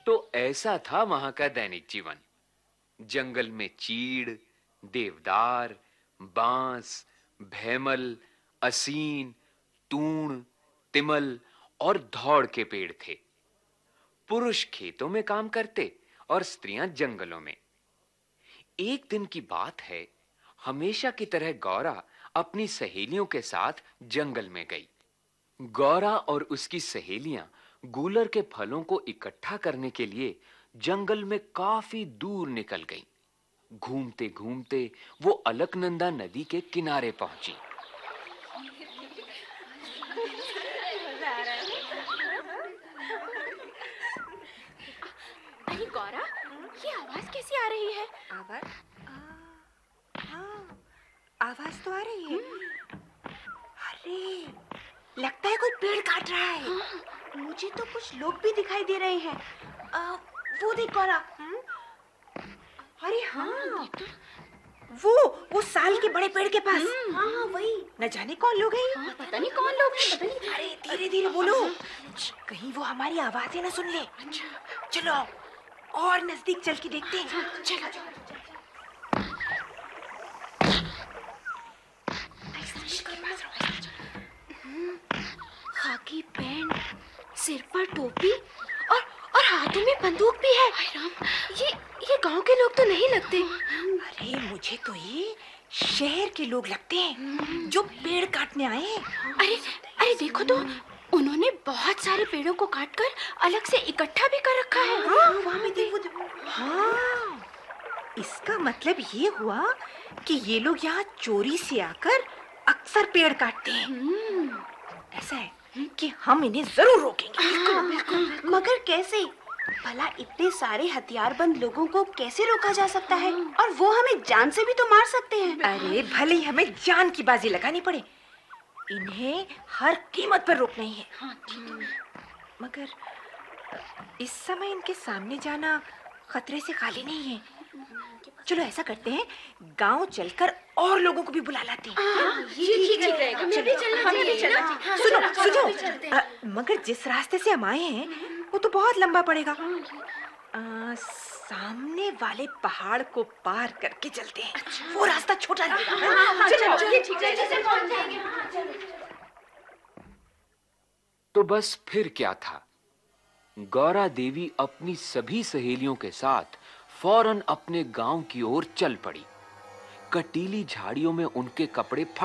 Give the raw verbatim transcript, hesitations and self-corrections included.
तो ऐसा था वहां का दैनिक जीवन। जंगल में चीड़, देवदार, बांस, भैमल, असीन, तूण, तिमल और धौड़ के पेड़ थे। पुरुष खेतों में काम करते और स्त्रियां जंगलों में। एक दिन की बात है, हमेशा की तरह गौरा अपनी सहेलियों के साथ जंगल में गई। गौरा और उसकी सहेलियां गूलर के फलों को इकट्ठा करने के लिए जंगल में काफी दूर निकल गईं। घूमते घूमते वो अलकनंदा नदी के किनारे पहुंची। अरे गौरा, ये आवाज कैसी आ रही है? आवाज? हाँ, आवाज तो आ रही है। अरे, लगता है कोई पेड़ काट रहा है। हाँ, मुझे तो कुछ लोग भी दिखाई दे रहे हैं। आ, वो देख गौरा। अरे हाँ, वो वो साल के बड़े पेड़ के पास। हाँ, वही। न जाने कौन लोग हैं। हाँ, पता नहीं कौन लोग हैं। पता नहीं। अरे धीरे धीरे बोलो, कहीं वो हमारी आवाजें न सुन ले। अच्छा, चलो और नजदीक चल के देखते हैं। चलो। खाकी पैंट, सिर पर टोपी और और हाथों में बंदूक भी है। ये ये गांव के लोग तो नहीं लगते। अरे मुझे तो ये शहर के लोग लगते हैं जो पेड़ काटने आए हैं। अरे अरे देखो तो, उन्होंने बहुत सारे पेड़ों को काटकर अलग से इकट्ठा भी कर रखा है। हाँ, वहाँ पे देखो देखो। हाँ, इसका मतलब ये हुआ कि ये लोग यहाँ चोरी से आकर अक्सर पेड़ काटते हैं। ऐसा है कि हम इन्हें जरूर रोकेंगे। बिल्कुल, बिल्कुल। मगर कैसे? भला इतने सारे हथियारबंद लोगों को कैसे रोका जा सकता है? और वो हमें जान से भी तो मार सकते हैं। अरे भले ही हमें जान की बाजी लगानी पड़े, इन्हें हर कीमत पर रोकना ही है। हाँ, मगर इस समय इनके सामने जाना खतरे से खाली नहीं है। चलो ऐसा करते हैं, गांव चलकर और लोगों को भी बुला लाते हैं। हाँ, ये ठीक रहेगा। हमें भी चलना चाहिए। सुनो सुनो, अ, मगर जिस रास्ते से हम आए हैं वो तो बहुत लंबा पड़ेगा। आ, सामने वाले पहाड़ को पार करके चलते हैं। अच्छा। वो रास्ता छोटा लगेगा। चलो, ये ठीक है। जैसे पहुंच जाएंगे। तो बस फिर क्या था, गौरा देवी अपनी सभी सहेलियों के साथ फौरन अपने गांव की ओर चल पड़ी। कटीली झाड़ियों में उनके कपड़े फट